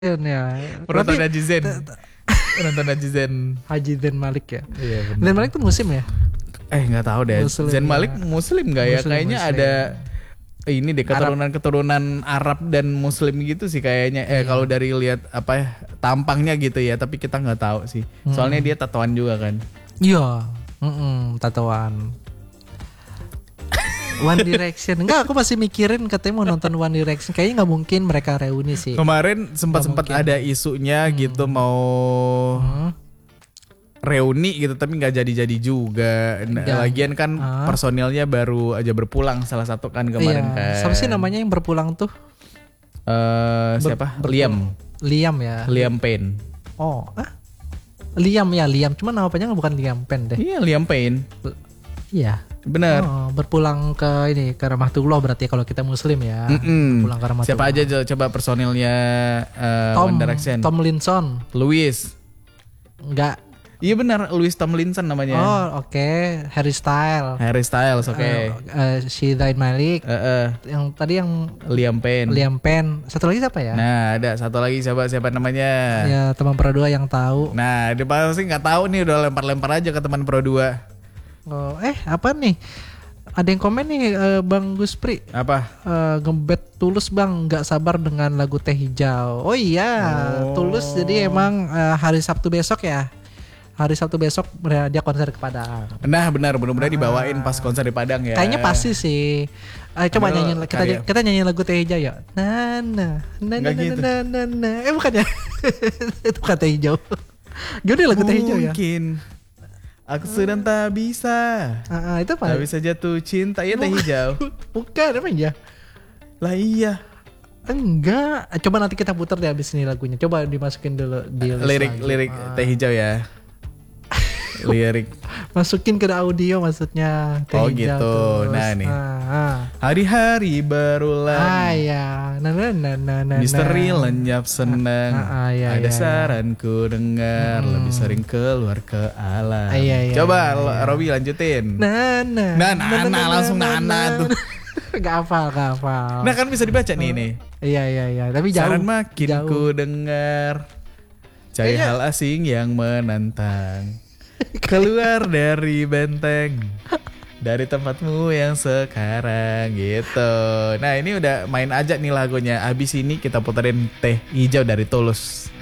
ya. Penonton Berarti Haji Zen. Penonton Haji Zen. Haji Zain Malik ya. Iya benar. Zain Malik tuh muslim ya? Nggak tahu deh. Muslim Zain ya. Malik Muslim nggak ya? Muslim, Kayaknya Muslim. ada ini deh keturunan Arab dan Muslim gitu sih kayaknya. Kalau dari lihat apa ya tampangnya gitu ya. Tapi kita nggak tahu sih. Soalnya dia tatoan juga kan. Iya. Tatoan. One Direction. Enggak, aku masih mikirin katanya mau nonton One Direction. Kayaknya nggak mungkin mereka reuni sih. Kemarin sempat mungkin. ada isunya gitu mau reuni gitu tapi nggak jadi juga. Lagian kan personilnya baru aja berpulang salah satu kan kemarin kan. Siapa sih namanya yang berpulang tuh? Siapa? Liam Ya. Liam Payne. Oh, Liam ya, Liam. Cuma nama panjangnya bukan Liam Payne deh. Iya Liam Payne. Iya. Benar. Berpulang ke Rahmatullah berarti kalau kita muslim ya. Berpulang ke Rahmatullah. Siapa aja coba personilnya One Direction? Tomlinson. Louis. Enggak. Iya benar, Louis Tomlinson namanya. Oh, oke. Harry Styles, oke. Si Zayn Malik. Yang tadi yang Liam Payne. Satu lagi siapa ya? Nah, ada satu lagi siapa namanya? Ya, teman Pro 2 yang tahu. Nah, dia pasti nggak tahu nih, udah lempar-lempar aja ke teman Pro 2. Oh, apa nih? Ada yang komen nih, Bang Guspri. Apa? Ngebet Tulus Bang, nggak sabar dengan lagu Teh Hijau. Oh iya, Tulus jadi emang hari Sabtu besok ya. Hari Sabtu besok dia konser ke Padang. Nah benar, mudah-mudahan dibawain pas konser di Padang ya. Kayaknya pasti sih. Coba nyanyiin kita nyanyiin lagu Teh Hijau ya. Bukan ya. Itu bukan Teh Hijau. Gimana lagu Teh Hijau ya? Mungkin aku sedang tak bisa. Itu apa? Tak bisa jatuh cinta ya Teh Hijau. Bukan apa ya? Lah iya. Enggak. Coba nanti kita putar deh abis ini lagunya. Coba dimasukin dulu di lirik Teh Hijau ya. Lirik masukin ke audio maksudnya Teh Hijau gitu terus. Nah nih hari-hari berulang ya misteri lenyap senang ada saranku dengar lebih sering keluar ke alam. Coba Robi lanjutin. Langsung tuh. Gak hafal. Nah kan bisa dibaca nih. Iya tapi jauh. Saran makin ku dengar cari hal asing yang menantang. Keluar dari benteng, dari tempatmu yang sekarang gitu. Nah ini udah main aja nih lagunya. Abis ini kita puterin Teh Hijau dari Tulus.